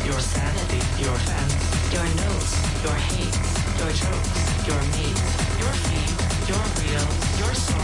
your sanity, your fans, your notes, your hate, your jokes, your mates, your fame, your reels, your songs.